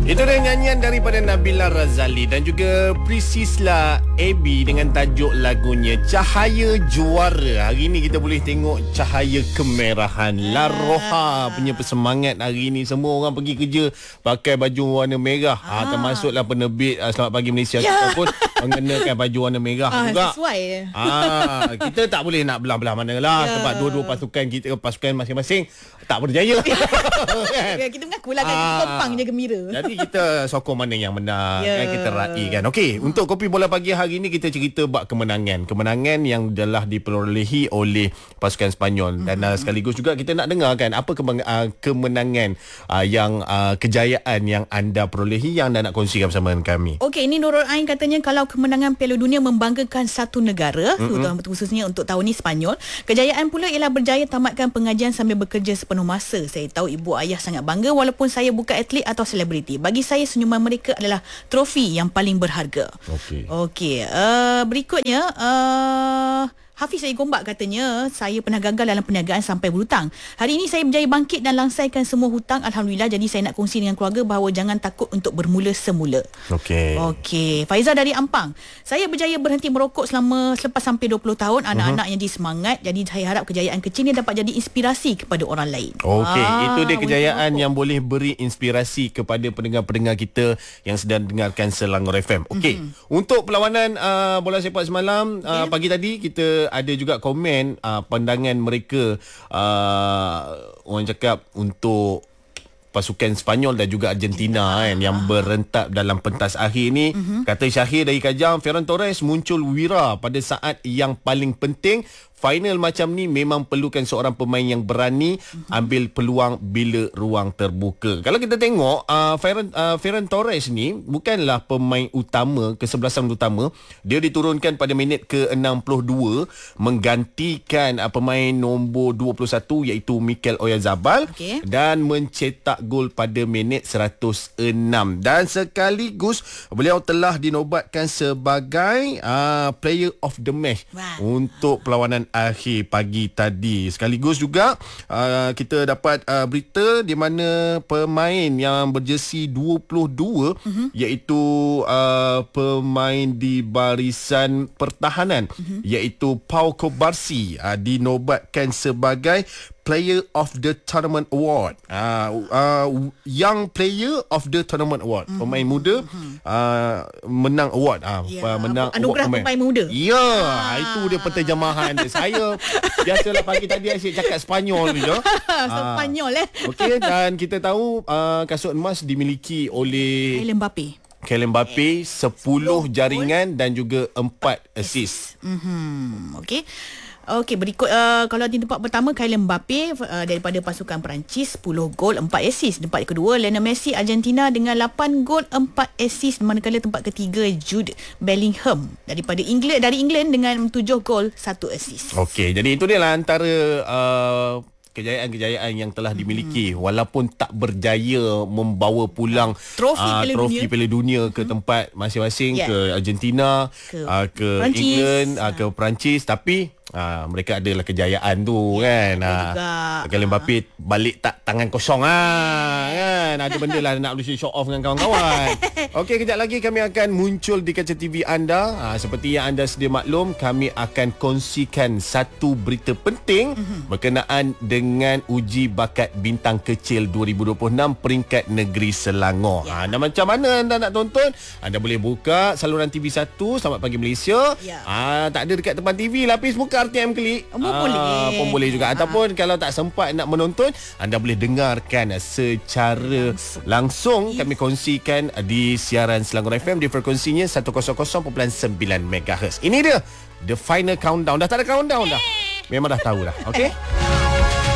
Itu dia nyanyian daripada Nabila Razali dan juga Priscilla Abby dengan tajuk lagunya Cahaya Juara. Hari ini kita boleh tengok cahaya kemerahan. La Roha punya persemangat hari ini. Semua orang pergi kerja pakai baju warna merah. Termasuklah penerbit Selamat Pagi Malaysia kita pun mengenakan baju warna merah juga. Sesuai. Kita tak boleh nak belah-belah mana lah sebab dua-dua pasukan kita, pasukan masing-masing tak berjaya. Kita mengaku lah kan, kita kompang je gembira. Jadi kita sokong mana yang menang, kan, kita raikan. Okey, untuk Kopi Bola Pagi hari ini kita cerita bab kemenangan. Kemenangan yang telah diperolehi oleh pasukan Sepanyol dan sekaligus juga kita nak dengar kan apa kemenangan yang kejayaan yang anda perolehi yang anda nak kongsikan bersama dengan kami. Okey, ini Nurul Ain katanya kalau kemenangan Piala Dunia membanggakan satu negara, khususnya untuk tahun ini Sepanyol, kejayaan pula ialah berjaya tamatkan pengajian sambil bekerja sepenuh masa. Saya tahu ibu ayah sangat bangga walaupun saya bukan atlet atau selebriti. Bagi saya senyuman mereka adalah trofi yang paling berharga. Okey. Berikutnya Hafiz Syed Gombak katanya, saya pernah gagal dalam perniagaan sampai berhutang. Hari ini saya berjaya bangkit dan langsaikan semua hutang, alhamdulillah. Jadi saya nak kongsi dengan keluarga bahawa jangan takut untuk bermula semula. Okey. Faizal dari Ampang. Saya berjaya berhenti merokok selepas sampai 20 tahun. Anak-anak yang jadi semangat. Jadi saya harap kejayaan kecil ni dapat jadi inspirasi kepada orang lain. Okey, itu dia kejayaan yang boleh beri inspirasi kepada pendengar-pendengar kita yang sedang dengarkan Selangor FM. Okey, untuk perlawanan bola sepak semalam, pagi tadi kita ada juga komen pandangan mereka, orang cakap untuk pasukan Sepanyol dan juga Argentina kan, yang berentak dalam pentas akhir ni. Kata Syahir dari Kajang, Ferran Torres muncul wira pada saat yang paling penting. Final macam ni memang perlukan seorang pemain yang berani ambil peluang bila ruang terbuka. Kalau kita tengok Ferran Torres ni bukanlah pemain utama, kesebelasan utama. Dia diturunkan pada minit ke-62 menggantikan pemain nombor 21 iaitu Mikel Oyarzabal dan mencetak gol pada minit 106 dan sekaligus beliau telah dinobatkan sebagai player of the match untuk perlawanan akhir pagi tadi. Sekaligus juga kita dapat berita di mana pemain yang berjersey 22 iaitu pemain di barisan pertahanan iaitu Pau Kubarsi dinobatkan sebagai Player of the Tournament Award. Young Player of the Tournament Award. Pemain muda menang award. Menang anugerah award pemain muda. Itu dia penterjemahan dia. Saya biasalah pagi tadi asyik cakap Sepanyol je. Sepanyol Okey, dan kita tahu kasut emas dimiliki oleh Kylian Mbappe 10 jaringan dan juga 4 assist. Okey, berikut kalau di tempat pertama Kylian Mbappe daripada pasukan Perancis 10 gol 4 assist. Tempat kedua Lionel Messi Argentina dengan 8 gol 4 assist, manakala tempat ketiga Jude Bellingham dari England dengan 7 gol 1 assist. Okey, jadi itu dia lah antara kejayaan-kejayaan yang telah dimiliki walaupun tak berjaya membawa pulang trofi Piala Dunia ke tempat masing-masing, ke Argentina, ke England, ke Perancis, tapi mereka adalah kejayaan tu kan. Kylian Mbappe balik tak tangan kosong kan. Ada benda lah nak boleh show off dengan kawan-kawan. Okey, kejap lagi kami akan muncul di kaca TV anda. Seperti yang anda sedia maklum, kami akan kongsikan satu berita penting berkenaan dengan uji bakat bintang kecil 2026 peringkat negeri Selangor. Dan macam mana anda nak tonton? Anda boleh buka saluran TV1 Selamat Pagi Malaysia. Tak ada dekat tempat TV, lapis muka RTM Klik pun boleh juga. Ataupun kalau tak sempat nak menonton, anda boleh dengarkan secara langsung. Kami kongsikan di siaran Selangor FM di frekuensinya 100.9 MHz. Ini dia The Final Countdown. Dah tak ada countdown dah, memang dah tahu dah. Okey.